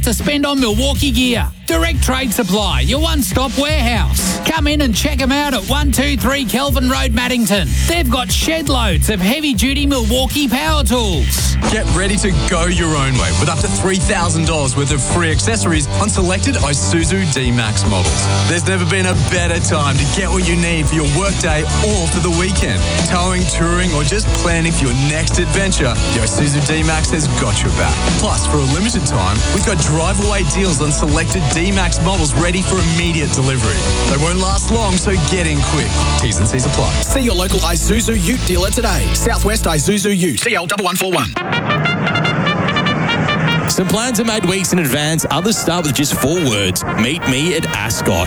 to spend on Milwaukee gear. Direct Trade Supply, your one-stop warehouse. Come in and check them out at 123 Kelvin Road, Maddington. They've got shed loads of heavy-duty Milwaukee power tools. Get ready to go your own way with up to $3,000 worth of free accessories on selected Isuzu D-Max models. There's never been a better time to get what you need for your workday or for the weekend. Towing, touring, or just planning for your next adventure, the Isuzu D-Max has got your back. Plus, for a limited time, we've got drive-away deals on selected D-Max models ready for immediate delivery. They won't last long, so get in quick. T's and C's apply. See your local Isuzu Ute dealer today. Southwest Isuzu Ute. CL1141. Some plans are made weeks in advance. Others start with just 4 words. Meet me at Ascot.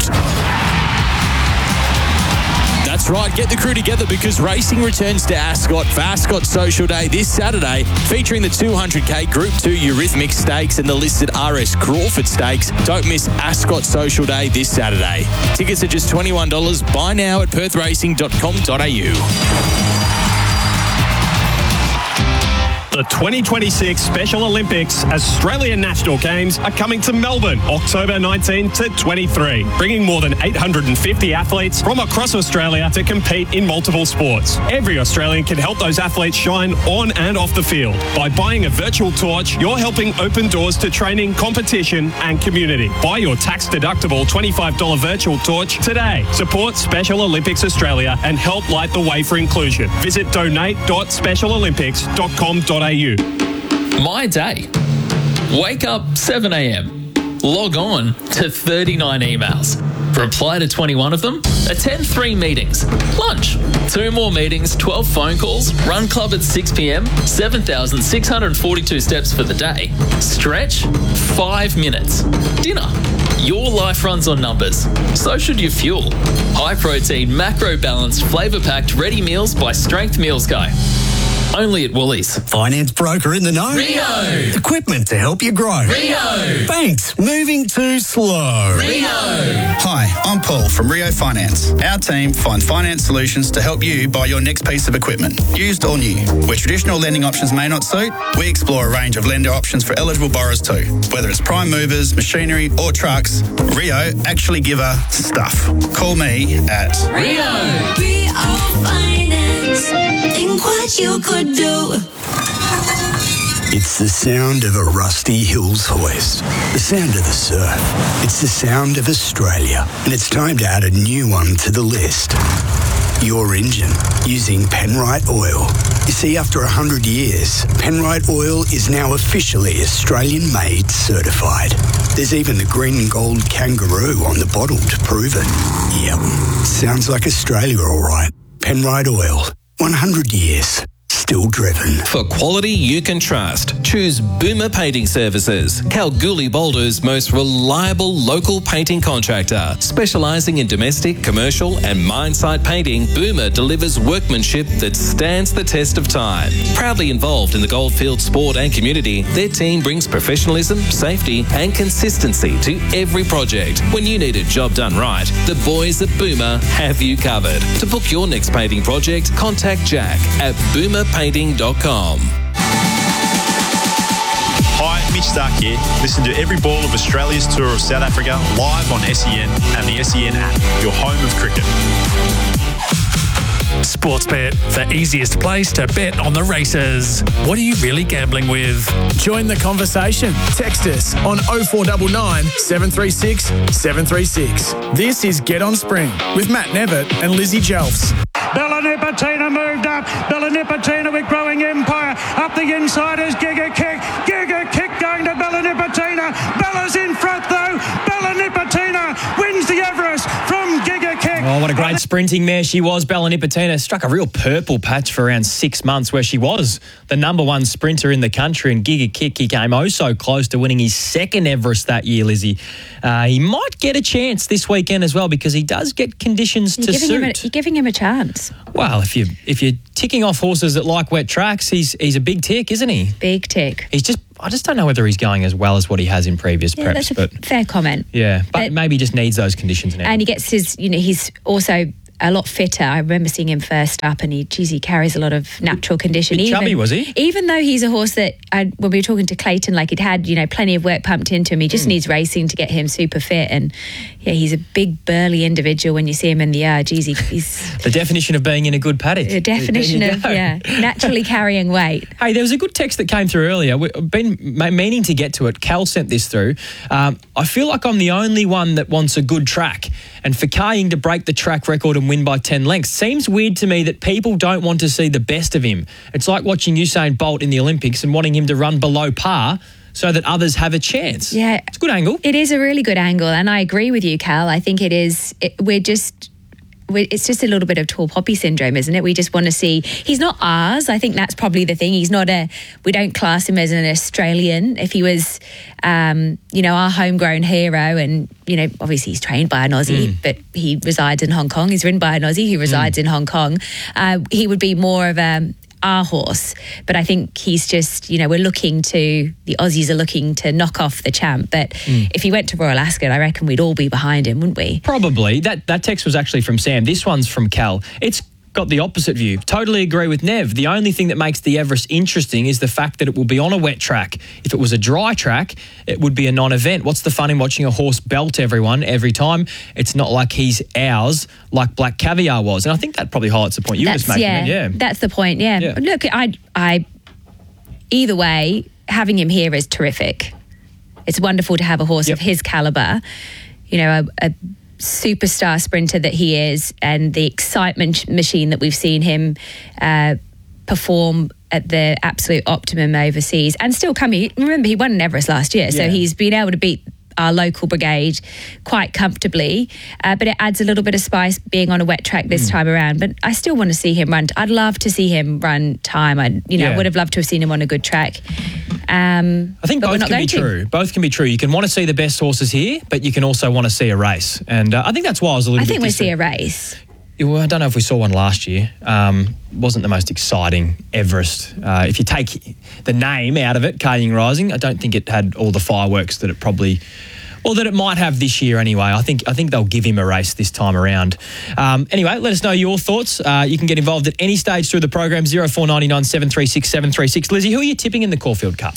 That's right, get the crew together because racing returns to Ascot for Ascot Social Day this Saturday, featuring the 200k Group 2 Eurythmic Stakes and the listed RS Crawford Stakes. Don't miss Ascot Social Day this Saturday. Tickets are just $21. Buy now at perthracing.com.au. The 2026 Special Olympics Australian National Games are coming to Melbourne, October 19 to 23, bringing more than 850 athletes from across Australia to compete in multiple sports. Every Australian can help those athletes shine on and off the field. By buying a virtual torch, you're helping open doors to training, competition and community. Buy your tax-deductible $25 virtual torch today. Support Special Olympics Australia and help light the way for inclusion. Visit donate.specialolympics.com.au. My day. Wake up 7 a.m. Log on to 39 emails. Reply to 21 of them. Attend 3 meetings. Lunch. 2 more meetings, 12 phone calls. Run club at 6 p.m. 7,642 steps for the day. Stretch. 5 minutes. Dinner. Your life runs on numbers. So should your fuel. High protein, macro balanced, flavour packed ready meals by Strength Meals Guy. Only at Woolies. Finance broker in the know. Rio. Equipment to help you grow. Rio. Banks moving too slow. Rio. Hi, I'm Paul from Rio Finance. Our team finds finance solutions to help you buy your next piece of equipment, used or new. Where traditional lending options may not suit, we explore a range of lender options for eligible borrowers too. Whether it's prime movers, machinery or trucks, Rio actually give a stuff. Call me at Rio. Rio Finance. Think what you could do. It's the sound of a Rusty Hills hoist, the sound of the surf. It's the sound of Australia, and it's time to add a new one to the list. Your engine, using Penrite Oil. You see, after 100 years, Penrite Oil is now officially Australian-made certified. There's even the green and gold kangaroo on the bottle to prove it. Yep, sounds like Australia all right. Penrite Oil, 100 years. Still driven. For quality you can trust, choose Boomer Painting Services, Kalgoorlie Boulder's most reliable local painting contractor. Specialising in domestic, commercial and mine site painting, Boomer delivers workmanship that stands the test of time. Proudly involved in the Goldfield sport and community, their team brings professionalism, safety and consistency to every project. When you need a job done right, the boys at Boomer have you covered. To book your next painting project, contact Jack at boomerpainting.com. Hi, Mitch Stark here. Listen to every ball of Australia's tour of South Africa live on SEN and the SEN app, your home of cricket. Sportsbet, the easiest place to bet on the races. What are you really gambling with? Join the conversation. Text us on 0499 736 736. This is Get On Spring with Matt Nevitt and Lizzie Jelfs. Bella Nipotina moved up. Bella Nipotina with growing empire. Up the inside is Giga Kick. Giga Kick going to Bella Nipotina. Bella's in front though. Bella Nipotina wins the Everest from Giga Kick. Oh, what a great sprinting mare she was. Bella Nipotina struck a real purple patch for around 6 months where she was the number one sprinter in the country, and Giga Kick, he came oh so close to winning his second Everest that year, Lizzie. He might get a chance this weekend as well because he does get conditions to suit. You're giving him a chance. Well, if you're ticking off horses that like wet tracks, he's a big tick, isn't he? Big tick. I just don't know whether he's going as well as what he has in previous preps. That's a fair comment. Yeah, but maybe he just needs those conditions now. And he gets he's also a lot fitter. I remember seeing him first up, and he carries a lot of natural condition. Chubby, was he? Even though he's a horse that, when we were talking to Clayton, like, he'd had, plenty of work pumped into him. He just needs racing to get him super fit. And yeah, he's a big, burly individual when you see him in the yard. He's the definition of being in a good paddock. The definition of, naturally carrying weight. Hey, there was a good text that came through earlier. We've been meaning to get to it. Cal sent this through. I feel like I'm the only one that wants a good track. And for Kah Ying to break the track record and win by 10 lengths seems weird to me that people don't want to see the best of him. It's like watching Usain Bolt in the Olympics and wanting him to run below par so that others have a chance. Yeah. It's a good angle. It is a really good angle, and I agree with you, Cal. I think it is. It's just a little bit of tall poppy syndrome, isn't it? We just want to see. He's not ours. I think that's probably the thing. He's not we don't class him as an Australian. If he was, our homegrown hero, and, obviously he's trained by an Aussie, but he resides in Hong Kong. He's ridden by an Aussie who resides in Hong Kong. He would be more of our horse, but I think he's just, the Aussies are looking to knock off the champ. But if he went to Royal Ascot, I reckon we'd all be behind him, wouldn't we? Probably. That text was actually from Sam. This one's from Cal. It's got the opposite view. Totally agree with Nev. The only thing that makes the Everest interesting is the fact that it will be on a wet track. If it was a dry track, it would be a non-event. What's the fun in watching a horse belt everyone every time? It's not like he's ours, like Black Caviar was. And I think that probably highlights the point you were just making. Yeah, that's the point, yeah. Look, I either way, having him here is terrific. It's wonderful to have a horse of his calibre, a superstar sprinter that he is, and the excitement machine that we've seen him perform at the absolute optimum overseas, and still coming. Remember, he won an Everest last year, so he's been able to beat our local brigade quite comfortably, but it adds a little bit of spice being on a wet track this time around. But I still want to see him run. I'd love to see him run time. I would have loved to have seen him on a good track. I think both can be true. Both can be true. You can want to see the best horses here, but you can also want to see a race. And I think that's why I was a little bit... I think we see a race. Well, I don't know if we saw one last year. Wasn't the most exciting Everest. If you take the name out of it, Kah Ying Rising, I don't think it had all the fireworks that it probably... or that it might have this year anyway. I think they'll give him a race this time around. Anyway, let us know your thoughts. You can get involved at any stage through the program, 0499 736 736. Lizzie, who are you tipping in the Caulfield Cup?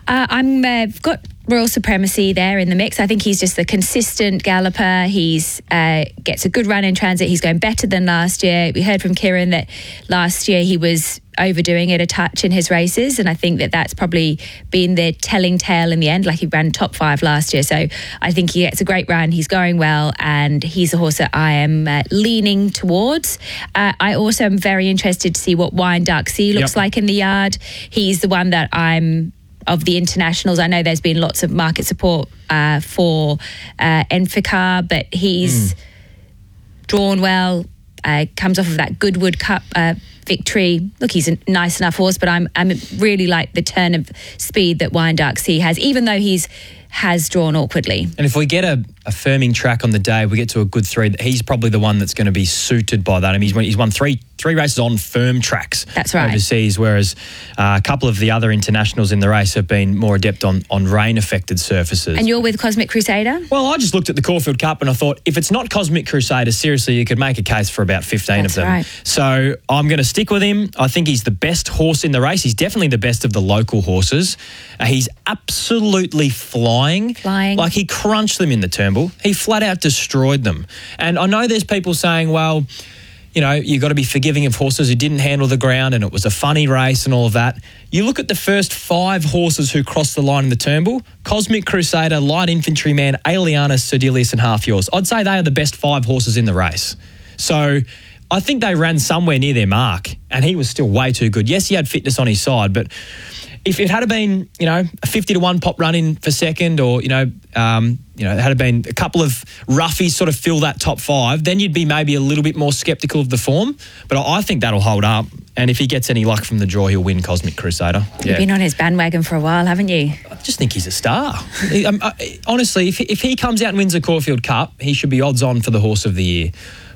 I've got Royal Supremacy there in the mix. I think he's just the consistent galloper. He's gets a good run in transit. He's going better than last year. We heard from Kieran that last year he was overdoing it a touch in his races, and I think that's probably been the telling tale in the end. Like, he ran top 5 last year, so I think he gets a great run. He's going well, and he's a horse that I am leaning towards. I also am very interested to see what Wine Dark Sea looks like in the yard. He's the one that I'm... of the internationals, I know there's been lots of market support for Enficar, but he's drawn well, comes off of that Goodwood Cup victory. Look, he's a nice enough horse, but I'm really like the turn of speed that Wine Dark Sea has, even though has drawn awkwardly. And if we get a firming track on the day, we get to a good 3, he's probably the one that's going to be suited by that. I mean, he's won three races on firm tracks. That's right. Overseas, whereas a couple of the other internationals in the race have been more adept on rain-affected surfaces. And you're with Cosmic Crusader? Well, I just looked at the Caulfield Cup and I thought, if it's not Cosmic Crusader, seriously, you could make a case for about 15 of them. Right. So I'm going to stick with him. I think he's the best horse in the race. He's definitely the best of the local horses. He's absolutely flying. Like, he crunched them in the Turnbull. He flat out destroyed them. And I know there's people saying, well, you've got to be forgiving of horses who didn't handle the ground and it was a funny race and all of that. You look at the first 5 horses who crossed the line in the Turnbull: Cosmic Crusader, Light Infantryman, Aeliana, Sodelius and Half Yours. I'd say they are the best 5 horses in the race. So I think they ran somewhere near their mark, and he was still way too good. Yes, he had fitness on his side, but if it had been, a 50-1 pop run in for second, or, it had been a couple of roughies sort of fill that top 5, then you'd be maybe a little bit more sceptical of the form. But I think that'll hold up. And if he gets any luck from the draw, he'll win Cosmic Crusader. You've been on his bandwagon for a while, haven't you? I just think he's a star. Honestly, if he comes out and wins a Caulfield Cup, he should be odds on for the Horse of the Year.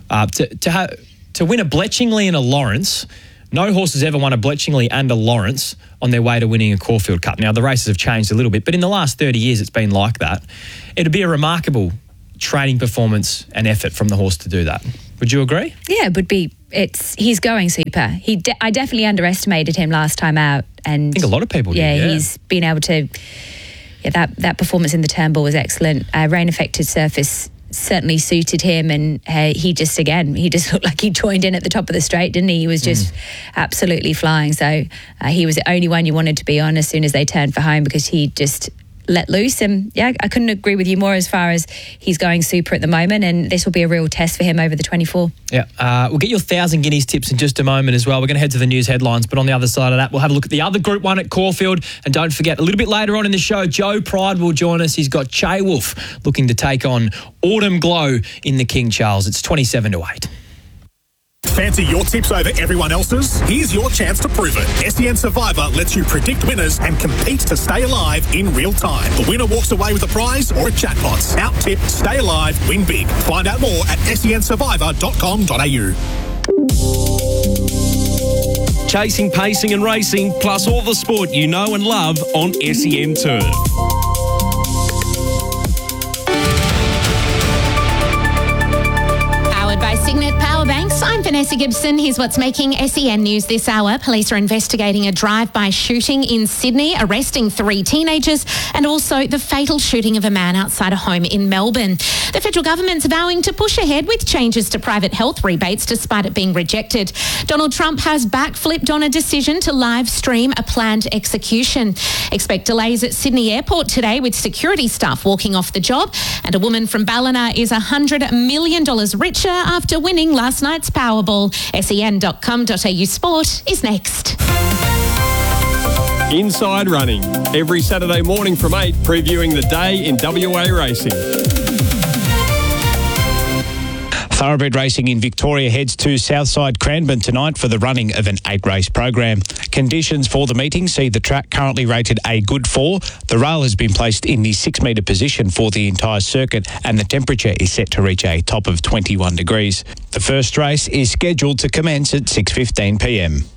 To win a Bletchingley and a Lawrence, no horse has ever won a Bletchingley and a Lawrence on their way to winning a Caulfield Cup. Now, the races have changed a little bit, but in the last 30 years, it's been like that. It'd be a remarkable training performance and effort from the horse to do that. Would you agree? Yeah, it would be. He's going super. I definitely underestimated him last time out, and I think a lot of people did. Yeah, he's been able to. Yeah, that performance in the Turnbull was excellent. Rain affected surface certainly suited him, and he just looked like he joined in at the top of the straight, didn't he? He was just absolutely flying. So he was the only one you wanted to be on as soon as they turned for home, because he just let loose. And yeah, I couldn't agree with you more as far as he's going super at the moment, and this will be a real test for him over the 24. Yeah, we'll get your 1,000 Guineas tips in just a moment as well. We're going to head to the news headlines, but on the other side of that, we'll have a look at the other Group 1 at Caulfield. And don't forget, a little bit later on in the show, Joe Pride will join us. He's got Che Wolf looking to take on Autumn Glow in the King Charles. It's 27-8. Fancy your tips over everyone else's? Here's your chance to prove it. SEN Survivor lets you predict winners and compete to stay alive in real time. The winner walks away with a prize or a jackpot. Out tip, stay alive, win big. Find out more at sensurvivor.com.au. Chasing, pacing and racing, plus all the sport you know and love on SEN Turf. By Signet Power Banks, I'm Vanessa Gibson. Here's what's making SEN news this hour. Police are investigating a drive-by shooting in Sydney, arresting 3 teenagers, and also the fatal shooting of a man outside a home in Melbourne. The federal government's vowing to push ahead with changes to private health rebates despite it being rejected. Donald Trump has backflipped on a decision to live stream a planned execution. Expect delays at Sydney Airport today, with security staff walking off the job, and a woman from Ballina is $100 million richer after winning last night's Powerball. sen.com.au Sport is next. Inside Running, every Saturday morning from 8, previewing the day in WA racing. Thoroughbred Racing in Victoria heads to Southside Cranbourne tonight for the running of an 8-race program. Conditions for the meeting see the track currently rated a good 4. The rail has been placed in the 6-metre position for the entire circuit, and the temperature is set to reach a top of 21 degrees. The first race is scheduled to commence at 6:15 p.m.